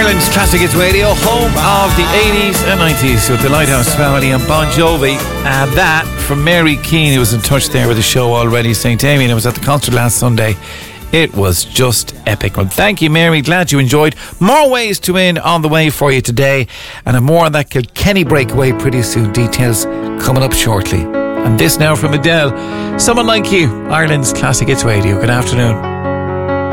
Ireland's Classic Hits Radio, home of the 80s and 90s with the Lighthouse Family and Bon Jovi. And that from Mary Keane, who was in touch there with the show already, saying, Damien, I was at the concert last Sunday. It was just epic. Well, thank you, Mary. Glad you enjoyed. More ways to win on the way for you today. And more on that Kilkenny breakaway pretty soon. Details coming up shortly. And this now from Adele. Someone Like You, Ireland's Classic Hits Radio. Good afternoon.